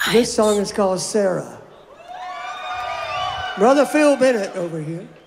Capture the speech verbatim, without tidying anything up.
This song is called Sarah. Brother Phil Bennett over here.